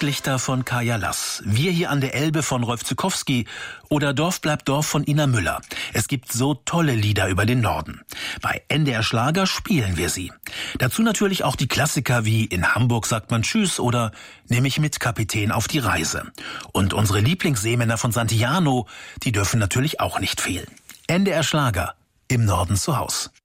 Nachtlichter von Kaja Lass, Wir hier an der Elbe von Rolf Zukowski oder Dorf bleibt Dorf von Ina Müller. Es gibt so tolle Lieder über den Norden. Bei NDR Schlager spielen wir sie. Dazu natürlich auch die Klassiker wie In Hamburg sagt man Tschüss oder Nimm mich mit, Kapitän, auf die Reise. Und unsere Lieblingsseemänner von Santillano, die dürfen natürlich auch nicht fehlen. NDR Schlager, im Norden zu Haus.